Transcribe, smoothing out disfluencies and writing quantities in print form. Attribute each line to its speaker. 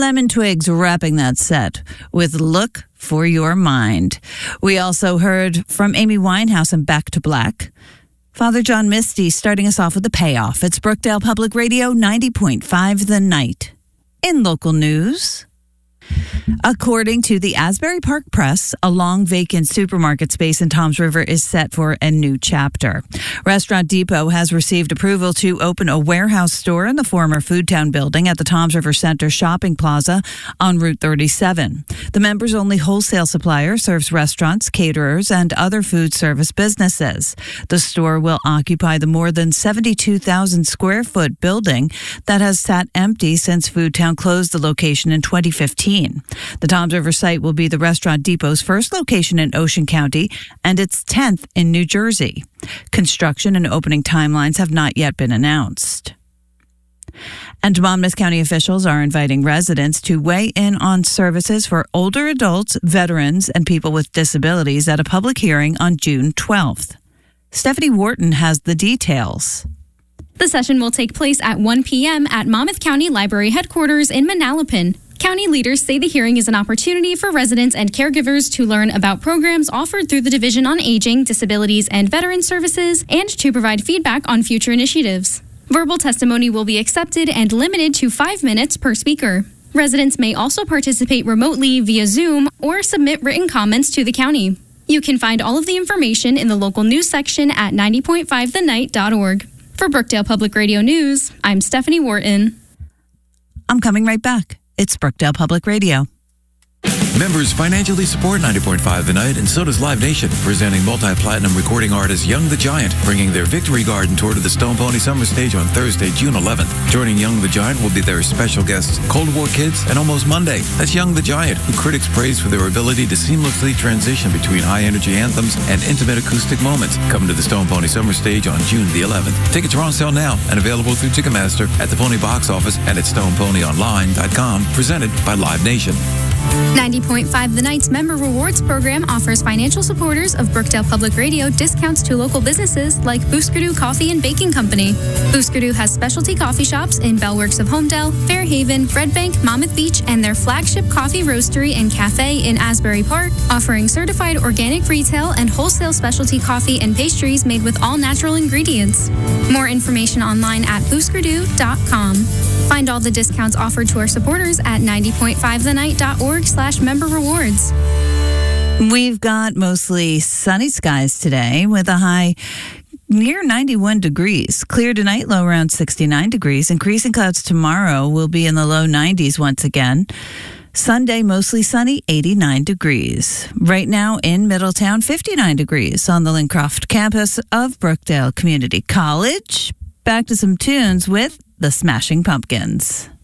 Speaker 1: Lemon Twigs wrapping that set with Look for Your Mind. We also heard from Amy Winehouse and Back to Black. Father John Misty starting us off with The Payoff. It's Brookdale Public Radio 90.5 The Night. In local news, according to the Asbury Park Press, a long vacant supermarket space in Toms River is set for a new chapter. Restaurant Depot has received approval to open a warehouse store in the former Foodtown building at the Toms River Center Shopping Plaza on Route 37. The members-only wholesale supplier serves restaurants, caterers, and other food service businesses. The store will occupy the more than 72,000 square foot building that has sat empty since Foodtown closed the location in 2015. The Toms River site will be the Restaurant Depot's first location in Ocean County and its 10th in New Jersey. Construction and opening timelines have not yet been announced. And Monmouth County officials are inviting residents to weigh in on services for older adults, veterans, and people with disabilities at a public hearing on June 12th. Stephanie Wharton has the details.
Speaker 2: The session will take place at 1 p.m. at Monmouth County Library headquarters in Manalapan. County leaders say the hearing is an opportunity for residents and caregivers to learn about programs offered through the Division on Aging, Disabilities, and Veteran Services, and to provide feedback on future initiatives. Verbal testimony will be accepted and limited to 5 minutes per speaker. Residents may also participate remotely via Zoom or submit written comments to the county. You can find all of the information in the local news section at 90.5thenight.org. For Brookdale Public Radio News, I'm Stephanie Wharton.
Speaker 1: I'm coming right back. It's Brookdale Public Radio.
Speaker 3: Members financially support 90.5 The Night, and so does Live Nation, presenting multi-platinum recording artist Young the Giant, bringing their Victory Garden tour to the Stone Pony Summer Stage on Thursday, June 11th. Joining Young the Giant will be their special guests, Cold War Kids and Almost Monday. That's Young the Giant, who critics praise for their ability to seamlessly transition between high-energy anthems and intimate acoustic moments. Come to the Stone Pony Summer Stage on June the 11th. Tickets are on sale now and available through Ticketmaster, at the Pony Box Office, and at StonePonyOnline.com. Presented by Live Nation.
Speaker 2: 90.5 The Night's Member Rewards Program offers financial supporters of Brookdale Public Radio discounts to local businesses like Booskadoo Coffee and Baking Company. Booskadoo has specialty coffee shops in Bellworks of Homedale, Fairhaven, Red Bank, Monmouth Beach, and their flagship coffee roastery and cafe in Asbury Park, offering certified organic retail and wholesale specialty coffee and pastries made with all natural ingredients. More information online at booskadoo.com. Find all the discounts offered to our supporters at 90.5thenight.org/member rewards.
Speaker 1: We've got mostly sunny skies today with a high near 91 degrees. Clear tonight, low around 69 degrees. Increasing clouds tomorrow will be in the low 90s once again. Sunday, mostly sunny, 89 degrees. Right now in Middletown, 59 degrees on the Lincroft campus of Brookdale Community College. Back to some tunes with the Smashing Pumpkins.